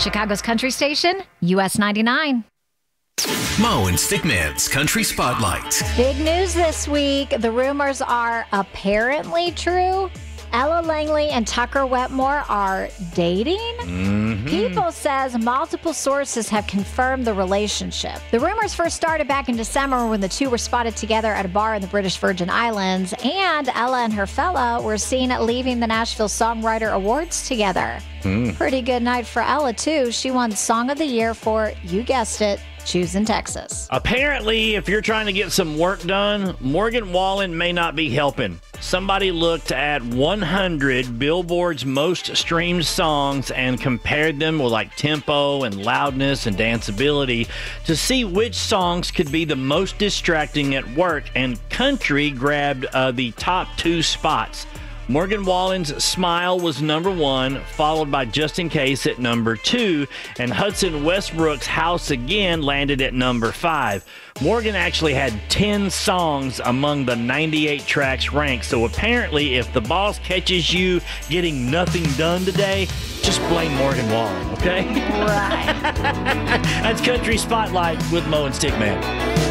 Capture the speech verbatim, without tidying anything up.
Chicago's country station, U S ninety-nine. Mo and Stickman's Country Spotlight. Big news this week. The rumors are apparently true. Ella Langley and Tucker Wetmore are dating. Mm-hmm. People says multiple sources have confirmed the relationship. The rumors first started back in December when the two were spotted together at a bar in the British Virgin Islands, and Ella and her fella were seen leaving the Nashville Songwriter Awards together. Mm. Pretty good night for Ella, too. She won Song of the Year for, you guessed it, Choosing Texas. Apparently, if you're trying to get some work done, Morgan Wallen may not be helping. Somebody looked at one hundred Billboard's most streamed songs and compared them with like tempo and loudness and danceability to see which songs could be the most distracting at work, and country grabbed uh, the top two spots. Morgan Wallen's Smile was number one, followed by Just in Case at number two, and Hudson Westbrook's House Again landed at number five. Morgan actually had ten songs among the ninety-eight tracks ranked, so apparently if the boss catches you getting nothing done today, just blame Morgan Wallen, okay? Right. That's Country Spotlight with Mo and Stickman.